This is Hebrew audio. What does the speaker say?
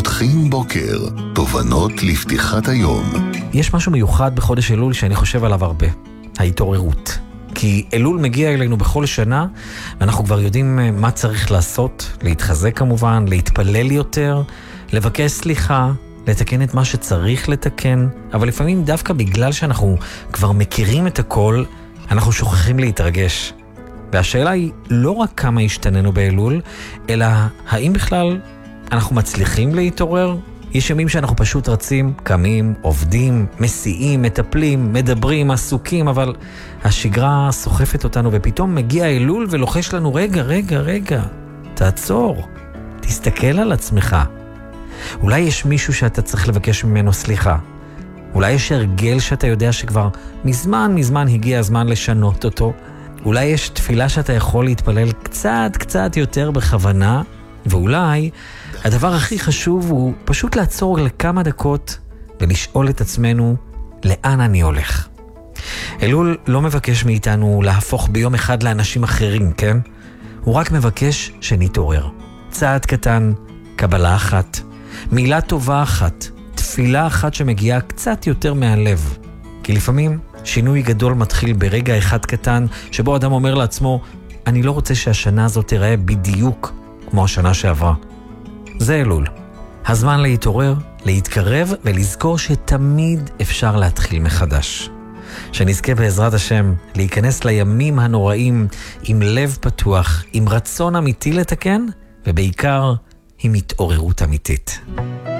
פותחים בוקר, תובנות לפתיחת היום. יש משהו מיוחד בחודש אלול שאני חושב עליו הרבה, ההתעוררות. כי אלול מגיע אלינו בכל שנה, ואנחנו כבר יודעים מה צריך לעשות, להתחזק כמובן, להתפלל יותר, לבקש סליחה, לתקן את מה שצריך לתקן, אבל לפעמים דווקא בגלל שאנחנו כבר מכירים את הכל, אנחנו שוכחים להתרגש. והשאלה היא לא רק כמה השתננו באלול, אלא האם בכלל אנחנו מצליחים להתעורר? יש ימים שאנחנו פשוט רצים, קמים, עובדים, מסיעים, מטפלים, מדברים, עסוקים, אבל השגרה סוחפת אותנו ופתאום מגיע אלול ולוחש לנו רגע, תעצור, תסתכל על עצמך. אולי יש מישהו שאתה צריך לבקש ממנו סליחה. אולי יש הרגל שאתה יודע שכבר מזמן הגיע הזמן לשנות אותו. אולי יש תפילה שאתה יכול להתפלל קצת יותר בכוונה, ואולי הדבר הכי חשוב הוא פשוט לעצור לכמה דקות ולשאול את עצמנו לאן אני הולך. אלול לא מבקש מאיתנו להפוך ביום אחד לאנשים אחרים, כן? הוא רק מבקש שנתעורר. צעד קטן, קבלה אחת, מילה טובה אחת, תפילה אחת שמגיעה קצת יותר מהלב. כי לפעמים שינוי גדול מתחיל ברגע אחד קטן, שבו אדם אומר לעצמו, אני לא רוצה שהשנה הזאת תיראה בדיוק כמו השנה שעברה. זה אלול. הזמן להתעורר, להתקרב ולזכור שתמיד אפשר להתחיל מחדש. שנזכה בעזרת השם להיכנס לימים הנוראים עם לב פתוח, עם רצון אמיתי לתקן, ובעיקר עם התעוררות אמיתית.